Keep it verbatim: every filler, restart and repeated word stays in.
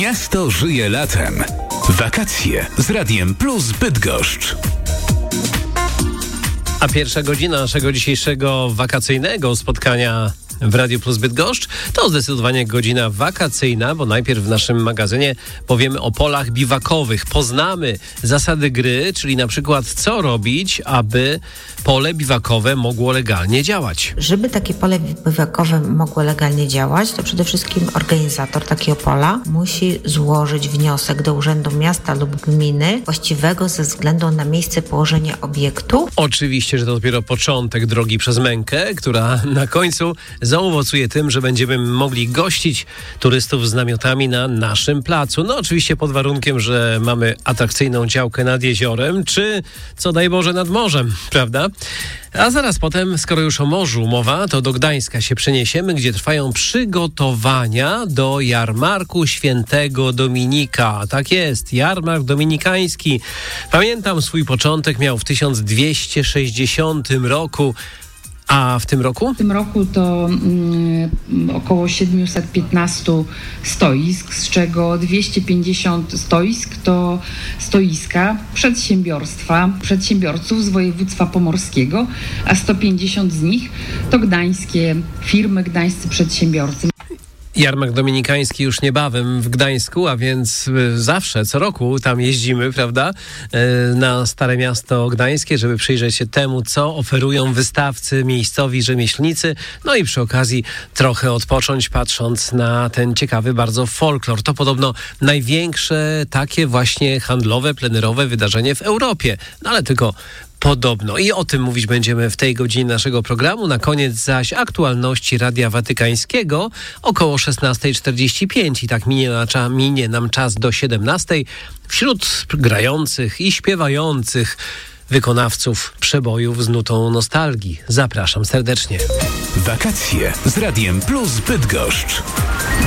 Miasto żyje latem. Wakacje z Radiem Plus Bydgoszcz. A pierwsza godzina naszego dzisiejszego wakacyjnego spotkania w Radiu Plus Bydgoszcz to zdecydowanie godzina wakacyjna, bo najpierw w naszym magazynie powiemy o polach biwakowych. Poznamy zasady gry, czyli na przykład co robić, aby pole biwakowe mogło legalnie działać. Żeby takie pole biwakowe mogło legalnie działać, to przede wszystkim organizator takiego pola musi złożyć wniosek do Urzędu Miasta lub Gminy właściwego ze względu na miejsce położenia obiektu. Oczywiście, że to dopiero początek drogi przez mękę, która na końcu zaowocuje tym, że będziemy mogli gościć turystów z namiotami na naszym placu. No oczywiście pod warunkiem, że mamy atrakcyjną działkę nad jeziorem, czy co daj Boże nad morzem, prawda? A zaraz potem, skoro już o morzu mowa, to do Gdańska się przeniesiemy, gdzie trwają przygotowania do jarmarku Świętego Dominika. Tak jest, jarmark dominikański. Pamiętam, swój początek miał w tysiąc dwieście sześćdziesiątym roku. A w tym roku? W tym roku to mm, około siedemset piętnaście stoisk, z czego dwieście pięćdziesiąt stoisk to stoiska przedsiębiorstwa, przedsiębiorców z województwa pomorskiego, a sto pięćdziesiąt z nich to gdańskie firmy, gdańscy przedsiębiorcy. Jarmark dominikański już niebawem w Gdańsku, a więc zawsze, co roku tam jeździmy, prawda, na Stare Miasto Gdańskie, żeby przyjrzeć się temu, co oferują wystawcy, miejscowi rzemieślnicy, no i przy okazji trochę odpocząć, patrząc na ten ciekawy bardzo folklor. To podobno największe takie właśnie handlowe, plenerowe wydarzenie w Europie, no ale tylko podobno. I o tym mówić będziemy w tej godzinie naszego programu. Na koniec zaś aktualności Radia Watykańskiego około szesnasta czterdzieści pięć. I tak minie, na, minie nam czas do siedemnastej. Wśród grających i śpiewających wykonawców przebojów z nutą nostalgii. Zapraszam serdecznie. Wakacje z Radiem Plus Bydgoszcz.